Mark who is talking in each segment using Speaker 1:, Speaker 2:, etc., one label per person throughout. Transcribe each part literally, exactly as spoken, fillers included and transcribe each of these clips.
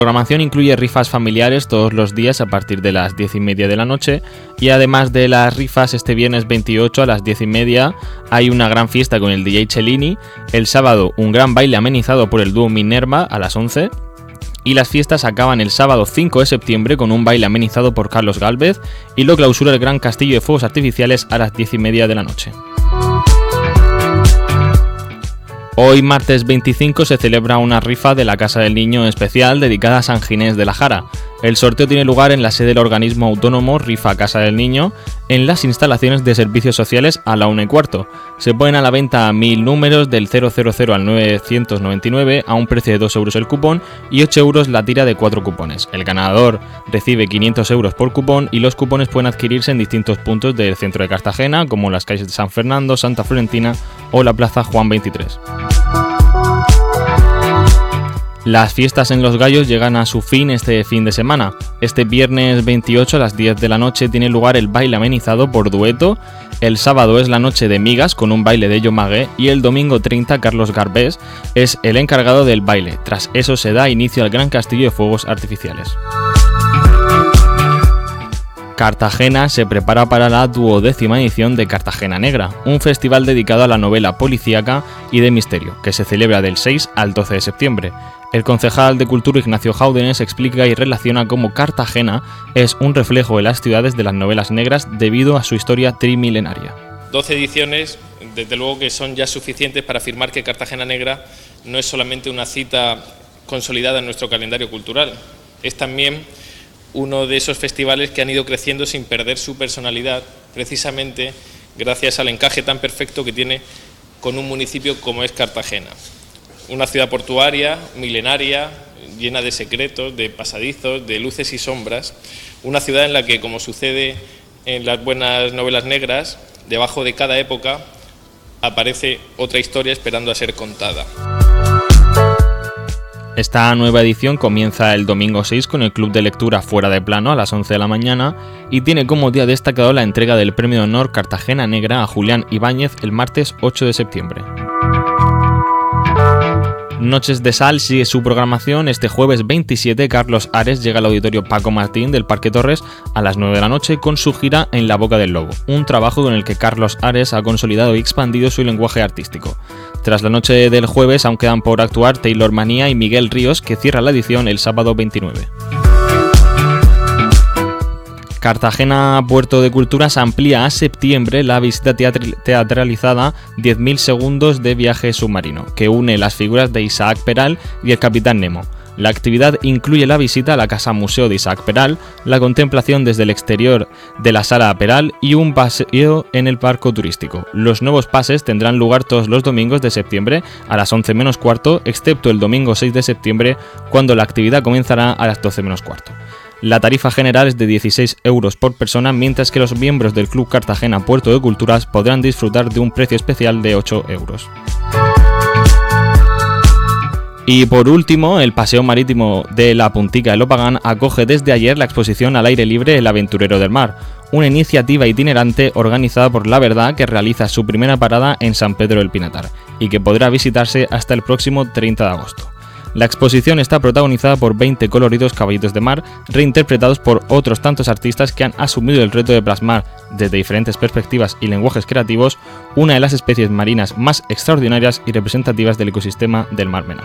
Speaker 1: La programación incluye rifas familiares todos los días a partir de las diez y media de la noche, y además de las rifas, este viernes veintiocho a las diez y media hay una gran fiesta con el D J Cellini, el sábado un gran baile amenizado por el dúo Minerva a las once, y las fiestas acaban el sábado cinco de septiembre con un baile amenizado por Carlos Gálvez, y lo clausura el Gran Castillo de Fuegos Artificiales a las diez y media de la noche. Hoy, martes veinticinco, se celebra una rifa de la Casa del Niño especial dedicada a San Ginés de la Jara. El sorteo tiene lugar en la sede del organismo autónomo Rifa Casa del Niño, en las instalaciones de servicios sociales a la una y cuarto. Se ponen a la venta mil números del cero cero cero al novecientos noventa y nueve a un precio de dos euros el cupón y ocho euros la tira de cuatro cupones. El ganador recibe quinientos euros por cupón y los cupones pueden adquirirse en distintos puntos del centro de Cartagena, como las calles de San Fernando, Santa Florentina o la Plaza Juan veintitrés. Las fiestas en Los Gallos llegan a su fin este fin de semana. Este viernes veintiocho a las diez de la noche tiene lugar el baile amenizado por Dueto, el sábado es la noche de migas con un baile de Yomagué y el domingo treinta Carlos Garbés es el encargado del baile. Tras eso se da inicio al Gran Castillo de Fuegos Artificiales. Cartagena se prepara para la duodécima edición de Cartagena Negra, un festival dedicado a la novela policíaca y de misterio, que se celebra del seis al doce de septiembre. El concejal de Cultura Ignacio Jáudenes explica y relaciona cómo Cartagena es un reflejo de las ciudades de las novelas negras debido a su historia trimilenaria.
Speaker 2: doce ediciones, desde luego que son ya suficientes para afirmar que Cartagena Negra no es solamente una cita consolidada en nuestro calendario cultural, es también uno de esos festivales que han ido creciendo sin perder su personalidad, precisamente gracias al encaje tan perfecto que tiene con un municipio como es Cartagena. Una ciudad portuaria, milenaria, llena de secretos, de pasadizos, de luces y sombras. Una ciudad en la que, como sucede en las buenas novelas negras, debajo de cada época aparece otra historia esperando a ser contada.
Speaker 1: Esta nueva edición comienza el domingo seis con el Club de Lectura Fuera de Plano a las once de la mañana y tiene como día destacado la entrega del Premio de Honor Cartagena Negra a Julián Ibáñez el martes ocho de septiembre. Noches de Sal sigue su programación. Este jueves veintisiete, Carlos Ares llega al auditorio Paco Martín del Parque Torres a las nueve de la noche con su gira En la Boca del Lobo, un trabajo con el que Carlos Ares ha consolidado y expandido su lenguaje artístico. Tras la noche del jueves aún quedan por actuar Taylor Manía y Miguel Ríos, que cierra la edición el sábado veintinueve. Cartagena Puerto de Culturas amplía a septiembre la visita teatri- teatralizada diez mil segundos de viaje submarino, que une las figuras de Isaac Peral y el Capitán Nemo. La actividad incluye la visita a la Casa Museo de Isaac Peral, la contemplación desde el exterior de la Sala Peral y un paseo en el barco turístico. Los nuevos pases tendrán lugar todos los domingos de septiembre a las once menos cuarto, excepto el domingo seis de septiembre, cuando la actividad comenzará a las doce menos cuarto. La tarifa general es de dieciséis euros por persona, mientras que los miembros del Club Cartagena Puerto de Culturas podrán disfrutar de un precio especial de ocho euros. Y por último, el Paseo Marítimo de la Puntica de Lopagán acoge desde ayer la exposición al aire libre El Aventurero del Mar, una iniciativa itinerante organizada por La Verdad que realiza su primera parada en San Pedro del Pinatar y que podrá visitarse hasta el próximo treinta de agosto. La exposición está protagonizada por veinte coloridos caballitos de mar, reinterpretados por otros tantos artistas que han asumido el reto de plasmar, desde diferentes perspectivas y lenguajes creativos, una de las especies marinas más extraordinarias y representativas del ecosistema del Mar Menor.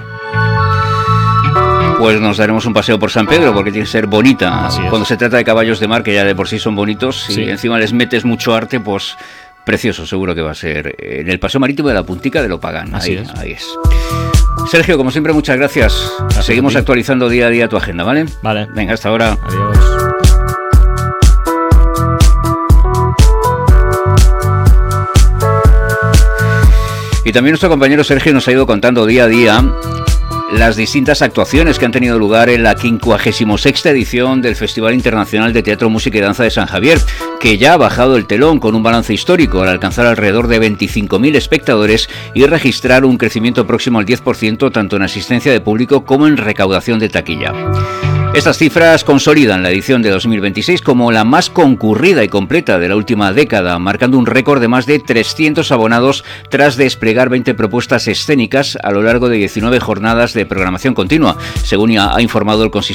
Speaker 3: Pues nos daremos un paseo por San Pedro, porque tiene que ser bonita. Cuando se trata de caballos de mar, que ya de por sí son bonitos, sí. Y encima les metes mucho arte, pues precioso seguro que va a ser. En el Paseo Marítimo de la Puntica de Lopagán.
Speaker 1: Así
Speaker 3: ahí,
Speaker 1: es.
Speaker 3: Ahí es. Sergio, como siempre, muchas gracias. gracias Seguimos actualizando día a día tu agenda, ¿vale?
Speaker 1: Vale.
Speaker 3: Venga, hasta ahora.
Speaker 1: Adiós.
Speaker 3: Y también nuestro compañero Sergio nos ha ido contando día a día las distintas actuaciones que han tenido lugar en la quincuagésima sexta edición del Festival Internacional de Teatro, Música y Danza de San Javier, que ya ha bajado el telón con un balance histórico al alcanzar alrededor de veinticinco mil espectadores y registrar un crecimiento próximo al diez por ciento tanto en asistencia de público como en recaudación de taquilla. Estas cifras consolidan la edición de dos mil veintiséis como la más concurrida y completa de la última década, marcando un récord de más de trescientos abonados tras desplegar veinte propuestas escénicas a lo largo de diecinueve jornadas de programación continua, según ha informado el consistorio